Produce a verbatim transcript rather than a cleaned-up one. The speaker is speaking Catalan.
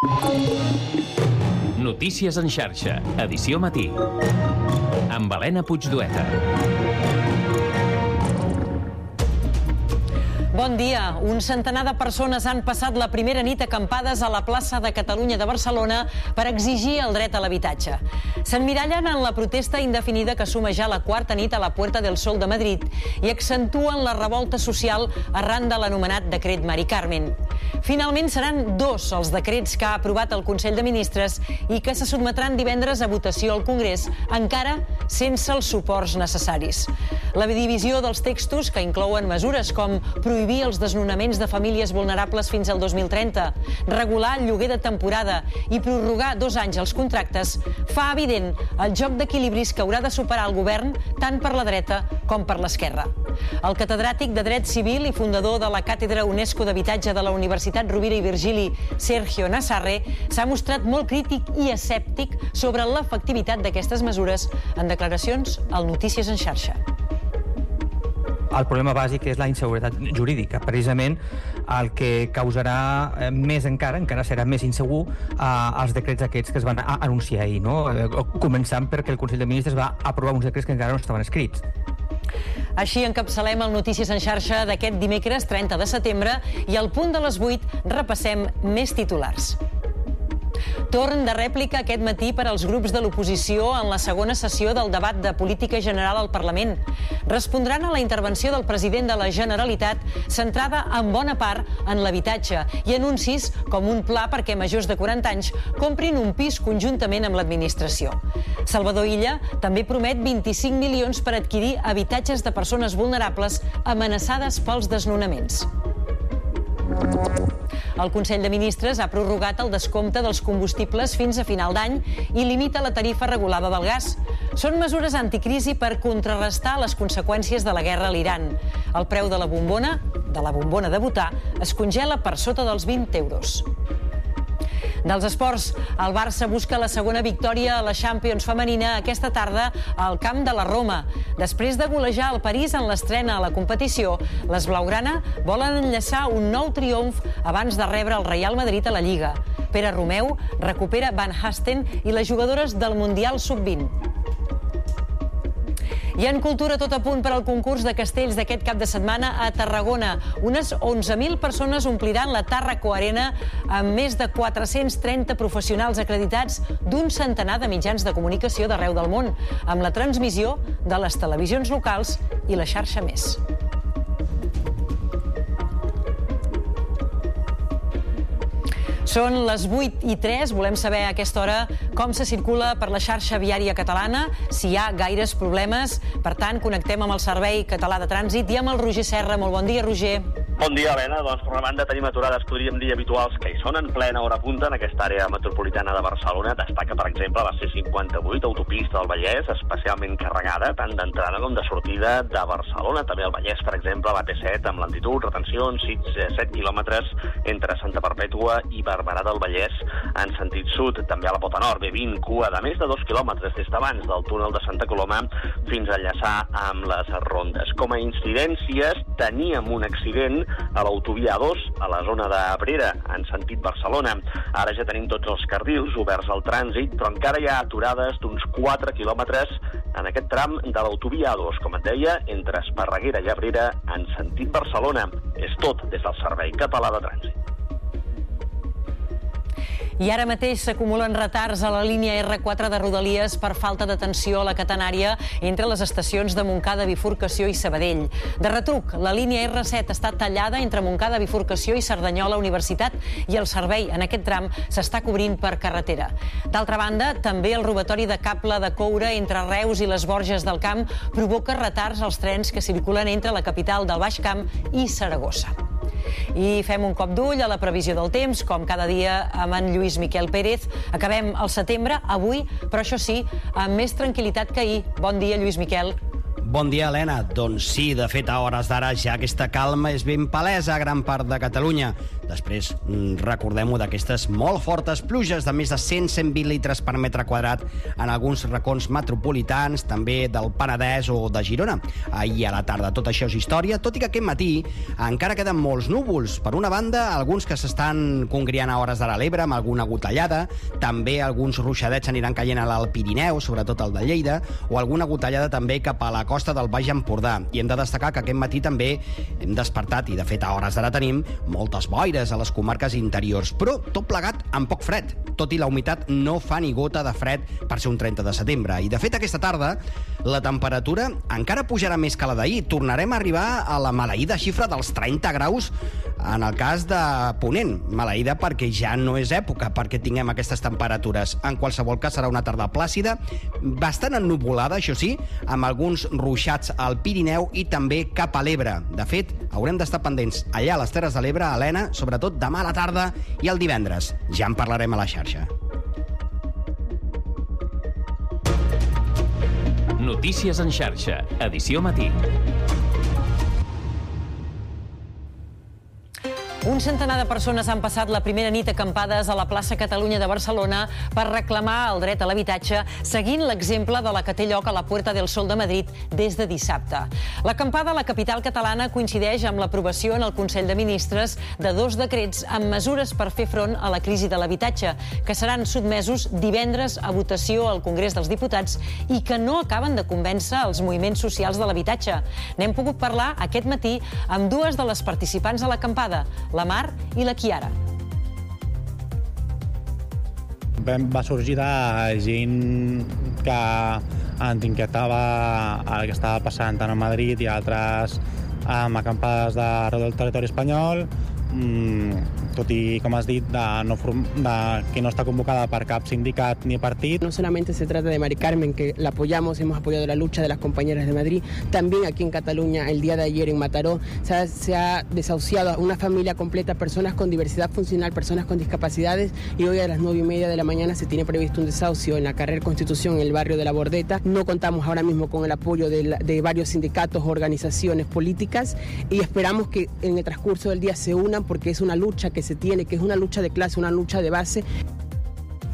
Notícies en xarxa, edició matí. Amb Helena Puigdueta. Bon dia. Un centenar de persones han passat la primera nit acampades a la plaça de Catalunya de Barcelona per exigir el dret a l'habitatge. S'emmirallen en la protesta indefinida que suma ja la quarta nit a la Puerta del Sol de Madrid i accentuen la revolta social arran de l'anomenat decret Mari Carmen. Finalment seran dos els decrets que ha aprovat el Consell de Ministres i que se sotmetran divendres a votació al Congrés, encara sense els suports necessaris. La divisió dels textos, que inclouen mesures com prohibir els desnonaments de famílies vulnerables fins al dos mil trenta, regular el lloguer de temporada i prorrogar dos anys els contractes, fa evident el joc d'equilibris que haurà de superar el govern tant per la dreta com per l'esquerra. El catedràtic de Dret Civil i fundador de la Càtedra UNESCO d'Habitatge de la Universitat Rovira i Virgili, Sergio Nassarre, s'ha mostrat molt crític i escèptic sobre l'efectivitat d'aquestes mesures en declaracions al Notícies en xarxa. El problema bàsic és la inseguretat jurídica. Precisament el que causarà més encara, encara serà més insegur, eh, els decrets aquests que es van anunciar ahir, no? Començant perquè el Consell de Ministres va aprovar uns decrets que encara no estaven escrits. Així encapçalem el Notícies en xarxa d'aquest dimecres trenta de setembre i al punt de les vuit repassem més titulars. Torn de rèplica aquest matí per als grups de l'oposició en la segona sessió del debat de política general al Parlament. Respondran a la intervenció del president de la Generalitat centrada en bona part en l'habitatge i anuncis com un pla perquè majors de quaranta anys comprin un pis conjuntament amb l'administració. Salvador Illa també promet vint-i-cinc milions per adquirir habitatges de persones vulnerables amenaçades pels desnonaments. El Consell de Ministres ha prorrogat el descompte dels combustibles fins a final d'any i limita la tarifa regulada del gas. Són mesures anticrisi per contrarrestar les conseqüències de la guerra a l'Iran. El preu de la bombona, de la bombona de butà, es congela per sota dels vint euros. Dels esports, el Barça busca la segona victòria a la Champions femenina aquesta tarda al camp de la Roma. Després de golejar el París en l'estrena a la competició, les blaugrana volen enllaçar un nou triomf abans de rebre el Real Madrid a la Lliga. Pere Romeu recupera Van Hasten i les jugadores del Mundial sub vint. I en cultura, tot a punt per al concurs de castells d'aquest cap de setmana a Tarragona. Unes onze mil persones ompliran la Tàrraco Arena amb més de quatre-cents trenta professionals acreditats d'un centenar de mitjans de comunicació d'arreu del món, amb la transmissió de les televisions locals i la xarxa Més. Són les vuit i tres, volem saber a aquesta hora com se circula per la xarxa viària catalana, si hi ha gaires problemes. Per tant, connectem amb el Servei Català de Trànsit i amb el Roger Serra. Molt bon dia, Roger. Bon dia, Helena. Doncs per una banda tenim aturades, podríem dir, habituals que hi són en plena hora punta en aquesta àrea metropolitana de Barcelona. Destaca, per exemple, la C cinquanta-vuit, autopista del Vallès, especialment carregada, tant d'entrada com de sortida de Barcelona. També el Vallès, per exemple, la T set amb lentitud, retencions, set quilòmetres entre Santa Perpètua i Barberà del Vallès en sentit sud. També a la Pota Nord, B vint, cua de més de dos quilòmetres des d'abans del túnel de Santa Coloma fins a enllaçar amb les Rondes. Com a incidències, teníem un accident a l'autovia A dos, a la zona de Abrera, en sentit Barcelona. Ara ja tenim tots els carrils oberts al trànsit, però encara hi ha aturades d'uns quatre quilòmetres en aquest tram de l'autovia A dos, com et deia, entre Esparreguera i Abrera, en sentit Barcelona. És tot des del Servei Català de Trànsit. I ara mateix s'acumulen retards a la línia erre quatre de Rodalies per falta d'atenció a la catenària entre les estacions de Montcada, Bifurcació i Sabadell. De retruc, la línia erre set està tallada entre Montcada, Bifurcació i Cerdanyola Universitat i el servei en aquest tram s'està cobrint per carretera. D'altra banda, també el robatori de cable de coure entre Reus i les Borges del Camp provoca retards als trens que circulen entre la capital del Baix Camp i Saragossa. I fem un cop d'ull a la previsió del temps, com cada dia amb en Lluís Miquel Pérez. Acabem el setembre, avui, però això sí, amb més tranquil·litat que ahir. Bon dia, Lluís Miquel. Bon dia, Helena. Doncs sí, de fet, a hores d'ara ja aquesta calma és ben palesa a gran part de Catalunya. després, recordem-ho, d'aquestes molt fortes pluges de més de cent a cent vint litres per metre quadrat en alguns racons metropolitans, també del Penedès o de Girona. Ahir a la tarda tot això és història, tot i que aquest matí encara queden molts núvols. Per una banda, alguns que s'estan congriant a hores d'ara a l'Ebre amb alguna gotellada, també alguns ruixadets aniran caient a l'Alt Pirineu, sobretot el de Lleida, o alguna gotellada també cap a la costa del Baix Empordà. I hem de destacar que aquest matí també hem despertat, i de fet a hores d'ara tenim moltes boires a les comarques interiors, però tot plegat amb poc fred, tot i la humitat no fa ni gota de fred per ser un trenta de setembre. I de fet aquesta tarda la temperatura encara pujarà més que la d'ahir. Tornarem a arribar a la maleïda xifra dels trenta graus en el cas de Ponent. Maleïda perquè ja no és època perquè tinguem aquestes temperatures. En qualsevol cas serà una tarda plàcida, bastant ennuvolada, això sí, amb alguns ruixats al Pirineu i també cap a l'Ebre. De fet, haurem d'estar pendents allà a les Terres de l'Ebre, a Helena, sobretot demà a la tarda i el divendres. Ja en parlarem a la xarxa. Notícies en xarxa, edició matí. Un centenar de persones han passat la primera nit acampades a la plaça Catalunya de Barcelona per reclamar el dret a l'habitatge, seguint l'exemple de la que té lloc a la Puerta del Sol de Madrid des de dissabte. L'acampada a la capital catalana coincideix amb l'aprovació en el Consell de Ministres de dos decrets amb mesures per fer front a la crisi de l'habitatge, que seran sotmesos divendres a votació al Congrés dels Diputats i que no acaben de convèncer els moviments socials de l'habitatge. N'hem pogut parlar aquest matí amb dues de les participants a l'acampada, la Mar i la Chiara. Va sorgir de gent que ens inquietava el que estava passant tant a Madrid i altres amb acampades d'arreu del territori espanyol, tot i, com has dit, de no, de, que no está convocada por cap sindicat ni partit. No solamente se trata de Mari Carmen, que la apoyamos, hemos apoyado la lucha de las compañeras de Madrid, también aquí en Cataluña, el día de ayer en Mataró, se ha, se ha desahuciado a una familia completa, personas con diversidad funcional, personas con discapacidades, y hoy a las nueve y media de la mañana se tiene previsto un desahucio en la carrera Constitución, en el barrio de La Bordeta. No contamos ahora mismo con el apoyo de, de varios sindicatos o organizaciones políticas y esperamos que en el transcurso del día se unan, porque es una lucha que se tiene, que es una lucha de clase, una lucha de base.